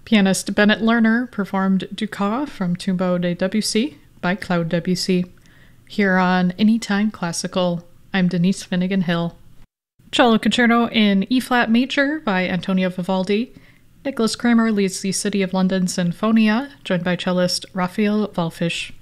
Pianist Bennett Lerner performed Dukas from Tombeau de Debussy by Claude Debussy. Here on Anytime Classical, I'm Denise Finnegan Hill. Cello Concerto in E-flat major by Antonio Vivaldi. Nicholas Kramer leads the City of London Sinfonia, joined by cellist Raphael Wallfisch.